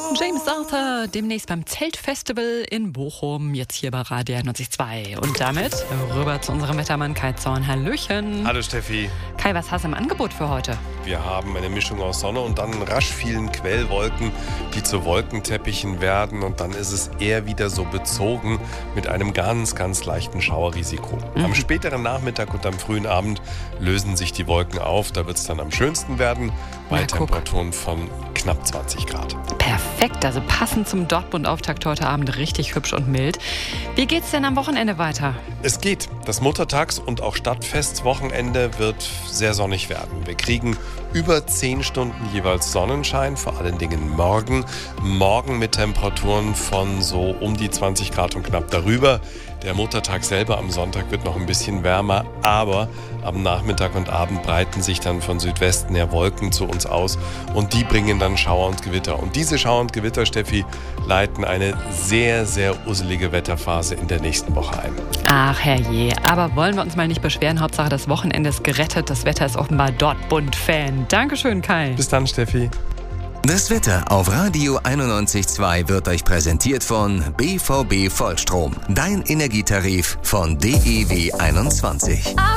James Arthur demnächst beim Zeltfestival in Bochum, jetzt hier bei Radio 91.2. Und damit rüber zu unserem Wettermann Kai Zorn. Hallöchen. Hallo Steffi. Kai, was hast du im Angebot für heute? Wir haben eine Mischung aus Sonne und dann rasch vielen Quellwolken, die zu Wolkenteppichen werden. Und dann ist es eher wieder so bezogen mit einem ganz, ganz leichten Schauerrisiko. Am späteren Nachmittag und am frühen Abend lösen sich die Wolken auf. Da wird es dann am schönsten werden, bei Temperaturen von knapp 20 Grad. Perfekt, also passend zum Dortmund-Auftakt heute Abend, richtig hübsch und mild. Wie geht's denn am Wochenende weiter? Es geht. Das Muttertags- und auch Stadtfestwochenende wird sehr sonnig werden. Wir kriegen über 10 Stunden jeweils Sonnenschein, vor allen Dingen morgen. Morgen mit Temperaturen von so um die 20 Grad und knapp darüber. Der Muttertag selber am Sonntag wird noch ein bisschen wärmer, aber am Nachmittag und Abend breiten sich dann von Südwesten her Wolken zu uns aus und die bringen dann Schauer und Gewitter. Und diese Schauer und Gewitter, Steffi, leiten eine sehr, sehr usselige Wetterphase in der nächsten Woche ein. Ach herrje, aber wollen wir uns mal nicht beschweren, Hauptsache das Wochenende ist gerettet, das Wetter ist offenbar Dortmund-Fan. Dankeschön, Kai. Bis dann, Steffi. Das Wetter auf Radio 91.2 wird euch präsentiert von BVB Vollstrom. Dein Energietarif von DEW 21.